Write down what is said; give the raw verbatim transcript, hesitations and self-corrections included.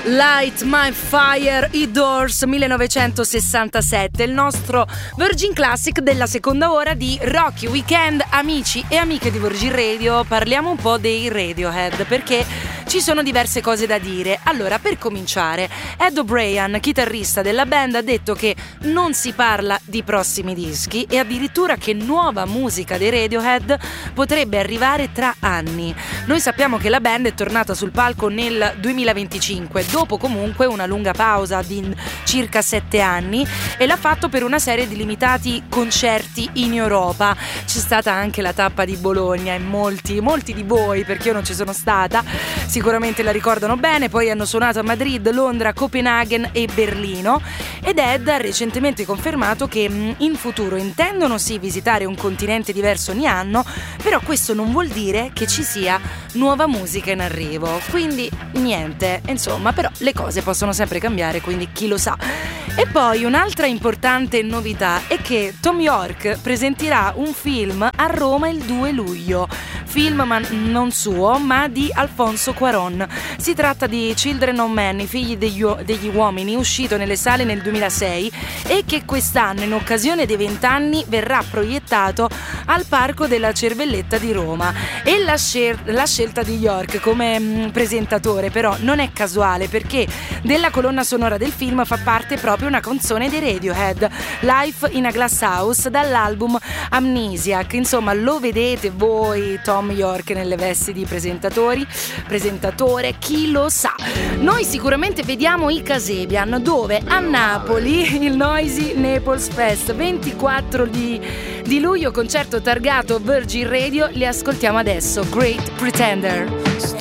Light My Fire, i Doors, millenovecentosessantasette, il nostro Virgin Classic della seconda ora di Rocky Weekend. Amici e amiche di Virgin Radio, parliamo un po' dei Radiohead, perché ci sono diverse cose da dire. Allora, per cominciare, Ed O'Brien, chitarrista della band, ha detto che non si parla di prossimi dischi e addirittura che nuova musica dei Radiohead potrebbe arrivare tra anni. Noi sappiamo che la band è tornata sul palco nel duemilaventicinque, dopo comunque una lunga pausa di circa sette anni, e l'ha fatto per una serie di limitati concerti in Europa. C'è stata anche la tappa di Bologna e molti, molti di voi, perché io non ci sono stata, sicuramente la ricordano bene. Poi hanno suonato a Madrid, Londra, Copenaghen e Berlino, ed Ed ha recentemente confermato che in futuro intendono sì visitare un continente diverso ogni anno, però questo non vuol dire che ci sia nuova musica in arrivo, quindi niente, insomma, però le cose possono sempre cambiare, quindi chi lo sa. E poi un'altra importante novità è che Thom Yorke presenterà un film a Roma il due luglio, film ma non suo, ma di Alfonso Cuarón. Si tratta di Children of Men, i figli degli, u- degli uomini, uscito nelle sale nel duemilasei e che quest'anno, in occasione dei vent'anni, verrà proiettato al Parco della Cervelletta di Roma. E la, scer- la scelta di Yorke come mh, presentatore però non è casuale, perché della colonna sonora del film fa parte proprio una canzone dei Radiohead, Life in a Glass House, dall'album Amnesiac. Insomma, lo vedete voi Thom Yorke nelle vesti di presentatori presentatore, chi lo sa. Noi sicuramente vediamo i Kasabian, dove a Napoli il Noisy Naples Fest, ventiquattro di, di luglio, concerto targato Virgin Radio. Li ascoltiamo adesso, Great Pretender.